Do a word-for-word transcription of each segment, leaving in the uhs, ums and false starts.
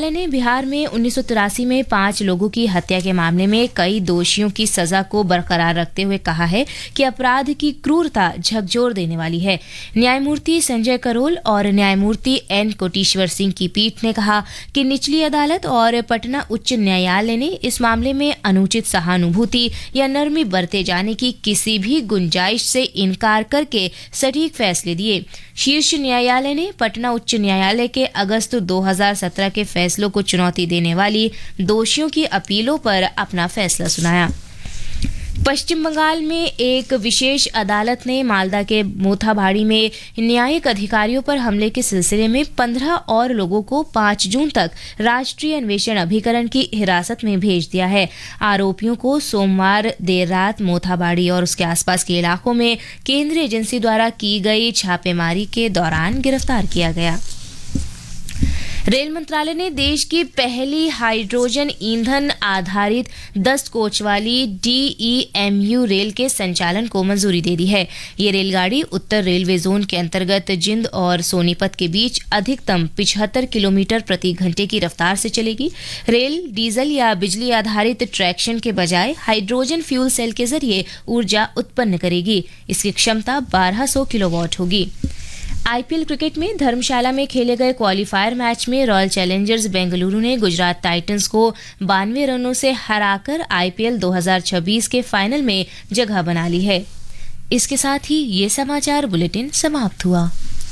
न्यायालय ने बिहार में उन्नीस सौ तिरासी में पांच लोगों की हत्या के मामले में कई दोषियों की सजा को बरकरार रखते हुए कहा है कि अपराध की क्रूरता झकझोर देने वाली है। न्यायमूर्ति संजय करोल और न्यायमूर्ति एन कोटेश्वर सिंह की पीठ ने कहा कि निचली अदालत और पटना उच्च न्यायालय ने इस मामले में अनुचित सहानुभूति या नरमी बरते जाने की किसी भी गुंजाइश से इनकार करके सटीक फैसले दिए। शीर्ष न्यायालय ने पटना उच्च न्यायालय के अगस्त दो हज़ार सत्रह के फैसलों को चुनौती देने वाली दोषियों की अपीलों पर अपना फैसला सुनाया। पश्चिम बंगाल में एक विशेष अदालत ने मालदा के मोथाबाड़ी में न्यायिक अधिकारियों पर हमले के सिलसिले में पंद्रह और लोगों को पाँच जून तक राष्ट्रीय अन्वेषण अभिकरण की हिरासत में भेज दिया है। आरोपियों को सोमवार देर रात मोथाबाड़ी और उसके आसपास के इलाकों में केंद्रीय एजेंसी द्वारा की गई छापेमारी के दौरान गिरफ्तार किया गया। रेल मंत्रालय ने देश की पहली हाइड्रोजन ईंधन आधारित दस कोच वाली डीईएमयू रेल के संचालन को मंजूरी दे दी है। ये रेलगाड़ी उत्तर रेलवे जोन के अंतर्गत जिंद और सोनीपत के बीच अधिकतम पचहत्तर किलोमीटर प्रति घंटे की रफ्तार से चलेगी। रेल डीजल या बिजली आधारित ट्रैक्शन के बजाय हाइड्रोजन फ्यूल सेल के जरिए ऊर्जा उत्पन्न करेगी। इसकी क्षमता बारह सौ किलोवाट होगी। आईपीएल क्रिकेट में धर्मशाला में खेले गए क्वालिफायर मैच में रॉयल चैलेंजर्स बेंगलुरु ने गुजरात टाइटंस को बानवे रनों से हराकर आईपीएल दो हज़ार छब्बीस के फाइनल में जगह बना ली है। इसके साथ ही ये समाचार बुलेटिन समाप्त हुआ।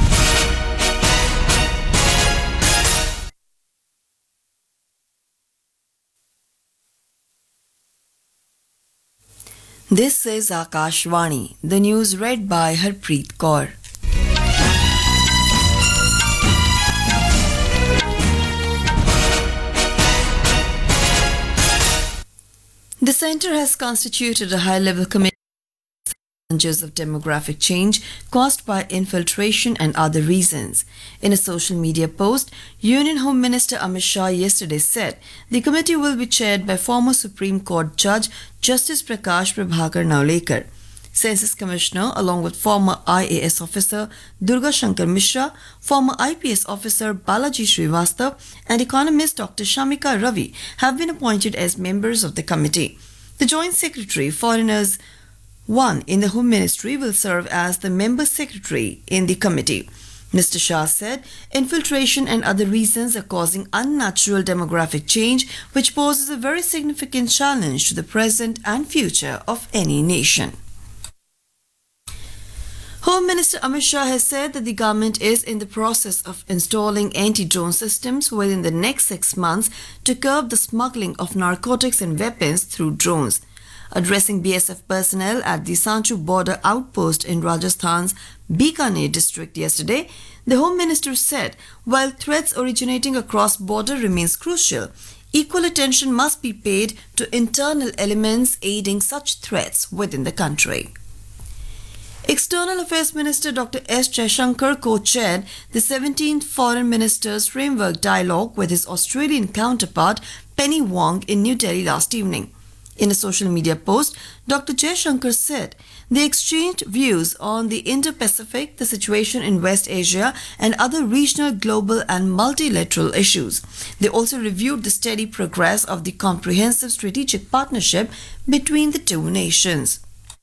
This is Akashvani. The news read by Harpreet Kaur. The centre has constituted a high-level committee on the challenges of demographic change caused by infiltration and other reasons. In a social media post, Union Home Minister Amit Shah yesterday said the committee will be chaired by former Supreme Court Judge Justice Prakash Prabhakar Naulekar. Census Commissioner, along with former I A S officer Durga Shankar Mishra, former I P S officer Balaji Srivastav, and economist Doctor Shamika Ravi have been appointed as members of the committee. The Joint Secretary, Foreigners one in the Home Ministry, will serve as the member secretary in the committee. Mister Shah said infiltration and other reasons are causing unnatural demographic change, which poses a very significant challenge to the present and future of any nation. Home Minister Amit Shah has said that the government is in the process of installing anti-drone systems within the next six months to curb the smuggling of narcotics and weapons through drones. Addressing B S F personnel at the Sanchu border outpost in Rajasthan's Bikaner district yesterday, the Home Minister said while threats originating across border remains crucial, equal attention must be paid to internal elements aiding such threats within the country. External Affairs Minister Doctor S. Jaishankar co-chaired the seventeenth Foreign Ministers Framework Dialogue with his Australian counterpart Penny Wong in New Delhi last evening. In a social media post, Doctor Jaishankar said they exchanged views on the Indo-Pacific, the situation in West Asia, and other regional, global, and multilateral issues. They also reviewed the steady progress of the comprehensive strategic partnership between the two nations.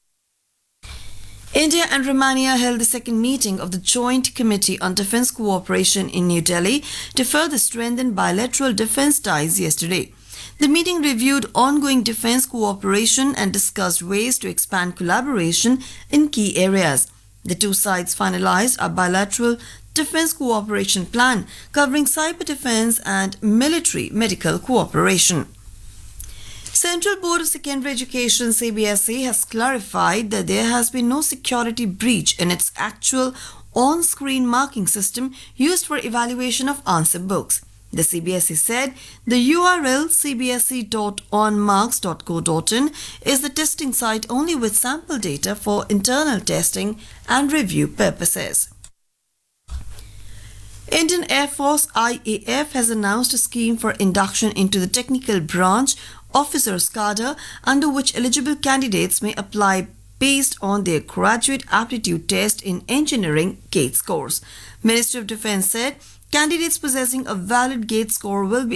India and Romania held the second meeting of the Joint Committee on Defence Cooperation in New Delhi to further strengthen bilateral defence ties yesterday. The meeting reviewed ongoing defence cooperation and discussed ways to expand collaboration in key areas. The two sides finalized a bilateral defence cooperation plan covering cyber defence and military medical cooperation. Central Board of Secondary Education C B S E has clarified that there has been no security breach in its actual on-screen marking system used for evaluation of answer books. The C B S E said the U R L c b s e dot on marks dot co dot in is the testing site only with sample data for internal testing and review purposes. Indian Air Force I A F has announced a scheme for induction into the technical branch officers cadre under which eligible candidates may apply based on their graduate aptitude test in engineering GATE scores. Ministry of Defence said candidates possessing a valid GATE score will be